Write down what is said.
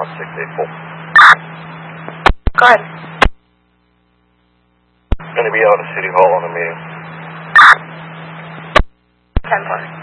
1684. Go ahead. Going to be out at City Hall on a meeting. 10-4.